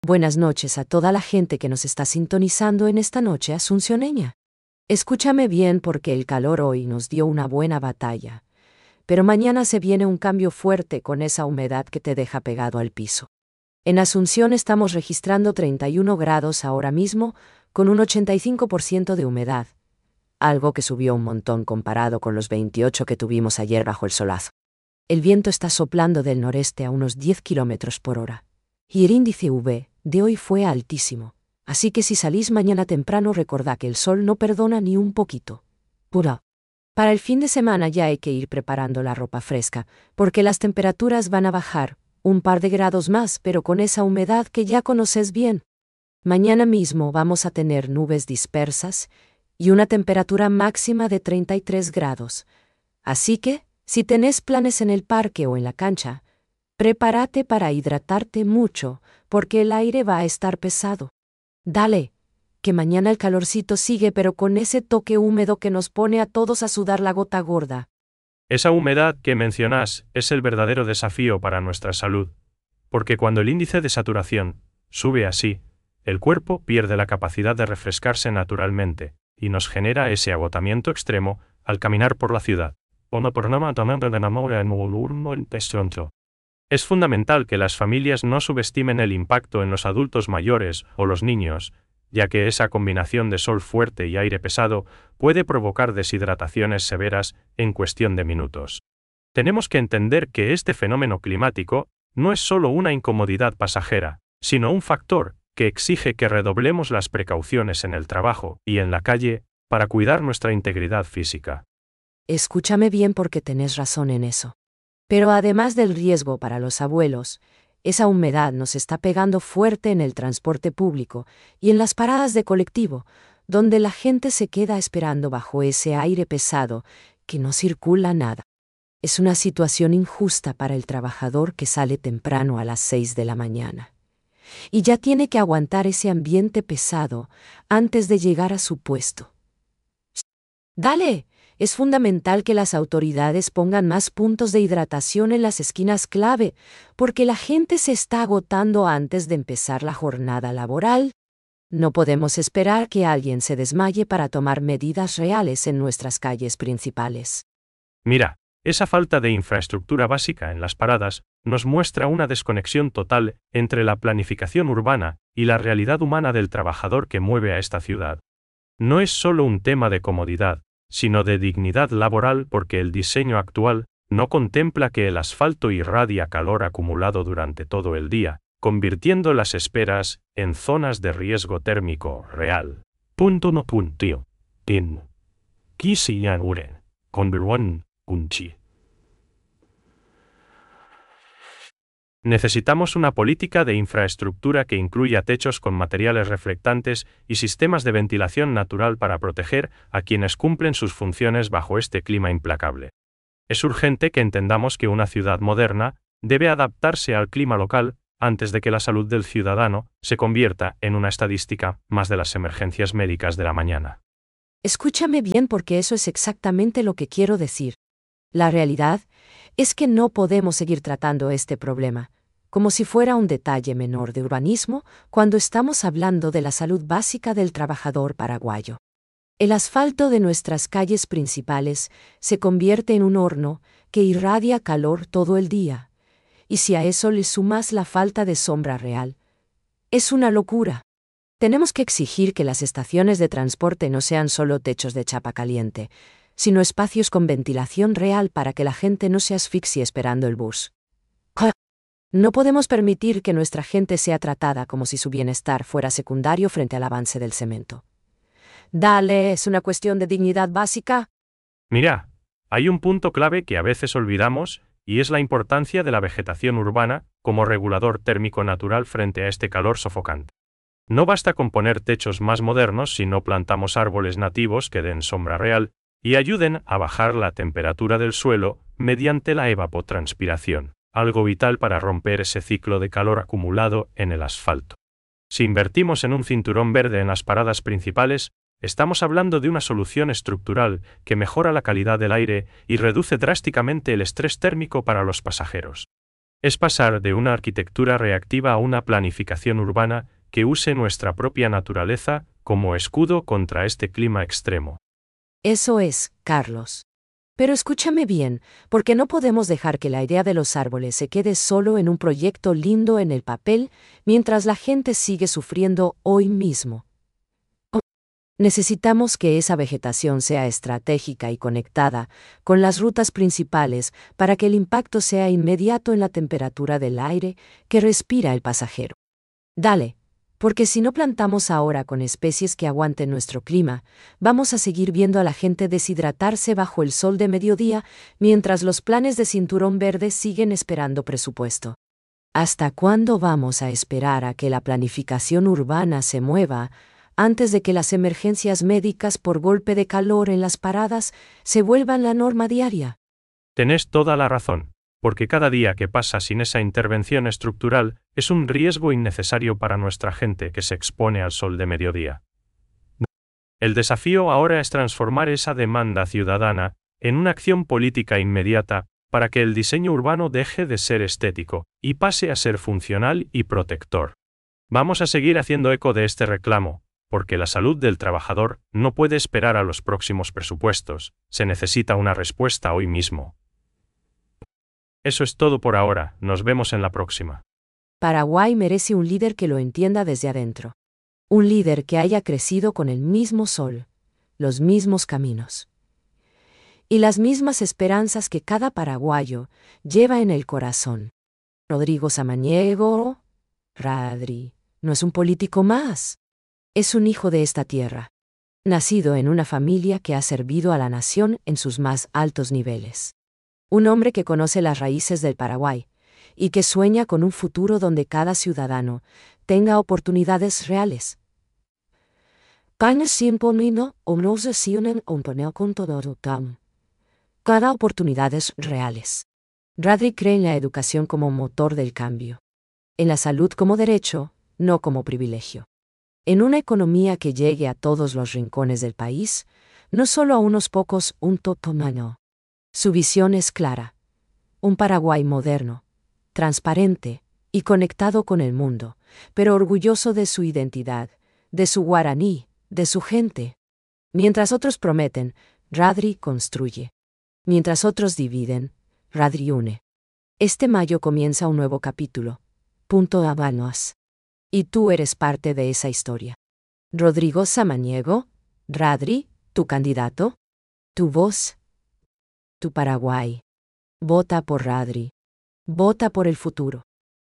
Buenas noches a toda la gente que nos está sintonizando en esta noche asuncioneña. Escúchame bien porque el calor hoy nos dio una buena batalla, pero mañana se viene un cambio fuerte con esa humedad que te deja pegado al piso. En Asunción estamos registrando 31 grados ahora mismo con un 85% de humedad, algo que subió un montón comparado con los 28 que tuvimos ayer bajo el solazo. El viento está soplando del noreste a unos 10 kilómetros por hora, y el índice UV de hoy fue altísimo, así que si salís mañana temprano recordá que el sol no perdona ni un poquito. Pura. Para el fin de semana ya hay que ir preparando la ropa fresca, porque las temperaturas van a bajar, un par de grados más, pero con esa humedad que ya conoces bien. Mañana mismo vamos a tener nubes dispersas y una temperatura máxima de 33 grados. Así que, si tenés planes en el parque o en la cancha, prepárate para hidratarte mucho, porque el aire va a estar pesado. Dale, que mañana el calorcito sigue pero con ese toque húmedo que nos pone a todos a sudar la gota gorda. Esa humedad que mencionás es el verdadero desafío para nuestra salud, porque cuando el índice de saturación sube así, el cuerpo pierde la capacidad de refrescarse naturalmente, y nos genera ese agotamiento extremo al caminar por la ciudad. Es fundamental que las familias no subestimen el impacto en los adultos mayores o los niños, ya que esa combinación de sol fuerte y aire pesado puede provocar deshidrataciones severas en cuestión de minutos. Tenemos que entender que este fenómeno climático no es solo una incomodidad pasajera, sino un factor que exige que redoblemos las precauciones en el trabajo y en la calle para cuidar nuestra integridad física. Escúchame bien porque tenés razón en eso. Pero además del riesgo para los abuelos, esa humedad nos está pegando fuerte en el transporte público y en las paradas de colectivo, donde la gente se queda esperando bajo ese aire pesado que no circula nada. Es una situación injusta para el trabajador que sale temprano a las 6 de la mañana. Y ya tiene que aguantar ese ambiente pesado antes de llegar a su puesto. ¡Dale! Es fundamental que las autoridades pongan más puntos de hidratación en las esquinas clave, porque la gente se está agotando antes de empezar la jornada laboral. No podemos esperar que alguien se desmaye para tomar medidas reales en nuestras calles principales. Mira, esa falta de infraestructura básica en las paradas nos muestra una desconexión total entre la planificación urbana y la realidad humana del trabajador que mueve a esta ciudad. No es solo un tema de comodidad, sino de dignidad laboral porque el diseño actual no contempla que el asfalto irradia calor acumulado durante todo el día, convirtiendo las esperas en zonas de riesgo térmico real. Necesitamos una política de infraestructura que incluya techos con materiales reflectantes y sistemas de ventilación natural para proteger a quienes cumplen sus funciones bajo este clima implacable. Es urgente que entendamos que una ciudad moderna debe adaptarse al clima local antes de que la salud del ciudadano se convierta en una estadística más de las emergencias médicas de la mañana. Escúchame bien porque eso es exactamente lo que quiero decir. La realidad es que no podemos seguir tratando este problema como si fuera un detalle menor de urbanismo cuando estamos hablando de la salud básica del trabajador paraguayo. El asfalto de nuestras calles principales se convierte en un horno que irradia calor todo el día, y si a eso le sumas la falta de sombra real, es una locura. Tenemos que exigir que las estaciones de transporte no sean solo techos de chapa caliente, sino espacios con ventilación real para que la gente no se asfixie esperando el bus. No podemos permitir que nuestra gente sea tratada como si su bienestar fuera secundario frente al avance del cemento. Dale, es una cuestión de dignidad básica. Mira, hay un punto clave que a veces olvidamos, y es la importancia de la vegetación urbana como regulador térmico natural frente a este calor sofocante. No basta con poner techos más modernos si no plantamos árboles nativos que den sombra real y ayuden a bajar la temperatura del suelo mediante la evapotranspiración, algo vital para romper ese ciclo de calor acumulado en el asfalto. Si invertimos en un cinturón verde en las paradas principales, estamos hablando de una solución estructural que mejora la calidad del aire y reduce drásticamente el estrés térmico para los pasajeros. Es pasar de una arquitectura reactiva a una planificación urbana que use nuestra propia naturaleza como escudo contra este clima extremo. Eso es, Carlos. Pero escúchame bien, porque no podemos dejar que la idea de los árboles se quede solo en un proyecto lindo en el papel mientras la gente sigue sufriendo hoy mismo. Necesitamos que esa vegetación sea estratégica y conectada con las rutas principales para que el impacto sea inmediato en la temperatura del aire que respira el pasajero. Dale, porque si no plantamos ahora con especies que aguanten nuestro clima, vamos a seguir viendo a la gente deshidratarse bajo el sol de mediodía mientras los planes de cinturón verde siguen esperando presupuesto. ¿Hasta cuándo vamos a esperar a que la planificación urbana se mueva antes de que las emergencias médicas por golpe de calor en las paradas se vuelvan la norma diaria? Tenés toda la razón, porque cada día que pasa sin esa intervención estructural es un riesgo innecesario para nuestra gente que se expone al sol de mediodía. El desafío ahora es transformar esa demanda ciudadana en una acción política inmediata para que el diseño urbano deje de ser estético y pase a ser funcional y protector. Vamos a seguir haciendo eco de este reclamo, porque la salud del trabajador no puede esperar a los próximos presupuestos, se necesita una respuesta hoy mismo. Eso es todo por ahora, nos vemos en la próxima. Paraguay merece un líder que lo entienda desde adentro. Un líder que haya crecido con el mismo sol, los mismos caminos y las mismas esperanzas que cada paraguayo lleva en el corazón. Rodrigo Samaniego, Radri, no es un político más. Es un hijo de esta tierra, nacido en una familia que ha servido a la nación en sus más altos niveles. Un hombre que conoce las raíces del Paraguay y que sueña con un futuro donde cada ciudadano tenga oportunidades reales. Cada oportunidades reales. Radri cree en la educación como motor del cambio. En la salud como derecho, no como privilegio. En una economía que llegue a todos los rincones del país, no solo a unos pocos, un totomano. Su visión es clara. Un Paraguay moderno, transparente y conectado con el mundo, pero orgulloso de su identidad, de su guaraní, de su gente. Mientras otros prometen, Radri construye. Mientras otros dividen, Radri une. Este mayo comienza un nuevo capítulo. Habanos. Y tú eres parte de esa historia. Rodrigo Samaniego, Radri, tu candidato, tu voz, tu Paraguay. Vota por Radri. Vota por el futuro.